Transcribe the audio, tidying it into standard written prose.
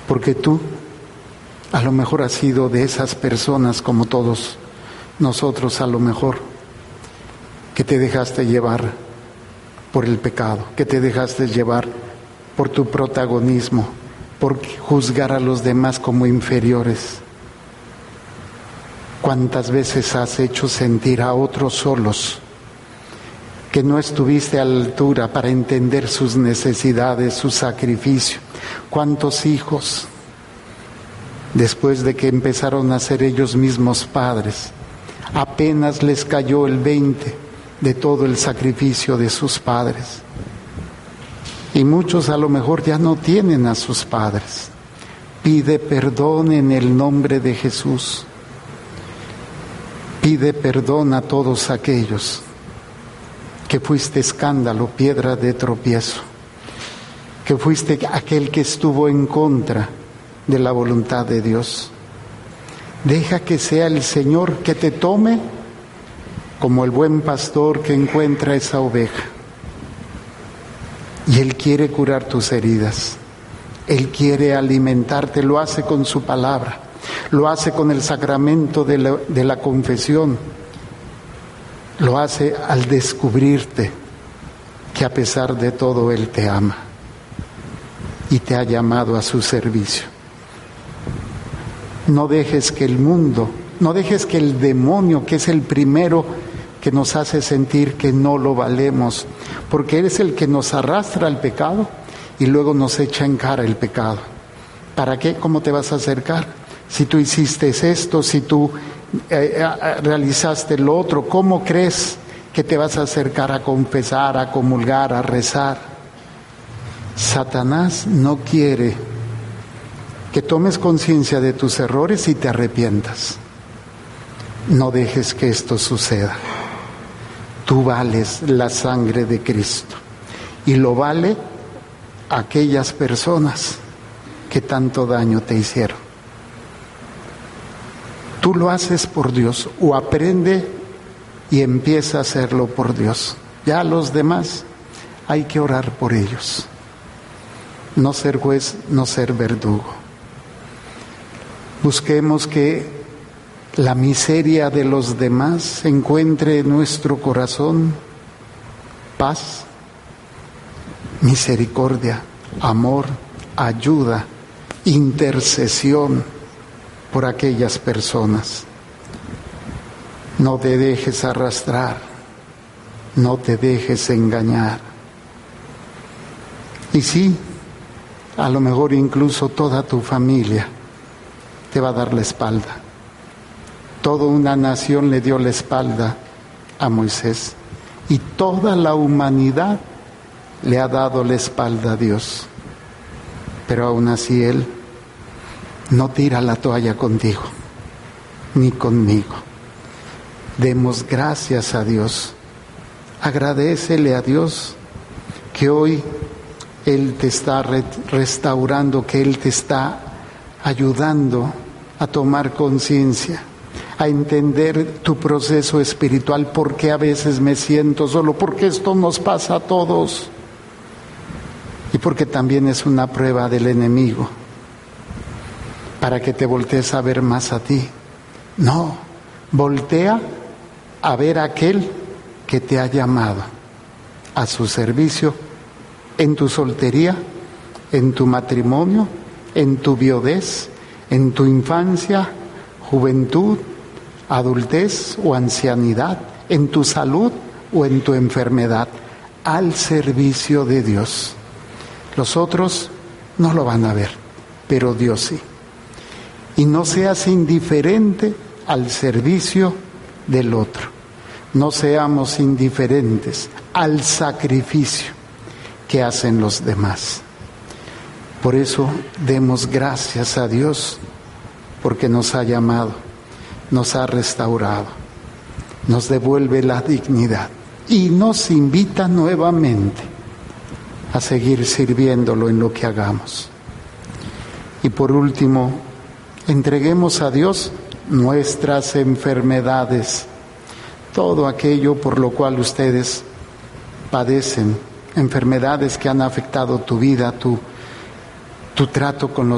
Porque tú a lo mejor has sido de esas personas como todos nosotros a lo mejor, que te dejaste llevar por el pecado, que te dejaste llevar por tu protagonismo, por juzgar a los demás como inferiores. ¿Cuántas veces has hecho sentir a otros solos, que no estuviste a la altura para entender sus necesidades, su sacrificio? ¿Cuántos hijos, después de que empezaron a ser ellos mismos padres, apenas les cayó el 20 de todo el sacrificio de sus padres? Y muchos a lo mejor ya no tienen a sus padres. Pide perdón en el nombre de Jesús. Pide perdón a todos aquellos que fuiste escándalo, piedra de tropiezo, que fuiste aquel que estuvo en contra de la voluntad de Dios. Deja que sea el Señor que te tome como el buen pastor que encuentra esa oveja. Y Él quiere curar tus heridas. Él quiere alimentarte, lo hace con su palabra, lo hace con el sacramento de la confesión, lo hace al descubrirte que a pesar de todo Él te ama y te ha llamado a su servicio. No dejes que el mundo, no dejes que el demonio, que es el primero que nos hace sentir que no lo valemos, porque eres el que nos arrastra al pecado y luego nos echa en cara el pecado. ¿Para qué? ¿Cómo te vas a acercar? Si tú hiciste esto, si tú realizaste lo otro, ¿cómo crees que te vas a acercar a confesar, a comulgar, a rezar? Satanás no quiere que tomes conciencia de tus errores y te arrepientas. No dejes que esto suceda. Tú vales la sangre de Cristo y lo vale aquellas personas que tanto daño te hicieron. Tú lo haces por Dios, o aprende y empieza a hacerlo por Dios. Ya los demás hay que orar por ellos. No ser juez, no ser verdugo. Busquemos que la miseria de los demás encuentre en nuestro corazón paz, misericordia, amor, ayuda, intercesión por aquellas personas. No te dejes arrastrar, no te dejes engañar. Y sí, a lo mejor incluso toda tu familia te va a dar la espalda. Toda una nación le dio la espalda a Moisés y toda la humanidad le ha dado la espalda a Dios. Pero aún así Él no tira la toalla contigo, ni conmigo. Demos gracias a Dios. Agradécele a Dios que hoy Él te está restaurando, que Él te está ayudando a tomar conciencia, a entender tu proceso espiritual. ¿Por qué a veces me siento solo? Porque esto nos pasa a todos. Y porque también es una prueba del enemigo, para que te voltees a ver más a ti. No, voltea a ver a aquel que te ha llamado a su servicio en tu soltería, en tu matrimonio, en tu viudez, en tu infancia, juventud, adultez o ancianidad, en tu salud o en tu enfermedad, al servicio de Dios. Los otros no lo van a ver, pero Dios sí. Y no seas indiferente al servicio del otro. No seamos indiferentes al sacrificio que hacen los demás. Por eso demos gracias a Dios, porque nos ha llamado, nos ha restaurado, nos devuelve la dignidad y nos invita nuevamente a seguir sirviéndolo en lo que hagamos. Y por último, entreguemos a Dios nuestras enfermedades, todo aquello por lo cual ustedes padecen, enfermedades que han afectado tu vida, tu trato con los